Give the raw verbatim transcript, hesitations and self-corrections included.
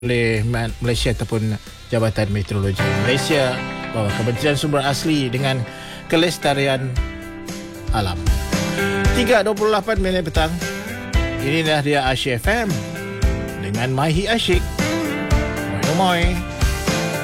oleh Malaysia ataupun Jabatan Meteorologi Malaysia, bawah Kementerian Sumber Asli dengan Kelestarian Alam. tiga dua puluh lapan minit petang. Inilah dia Asyik F M dengan Mahi Asyik. Moi moi.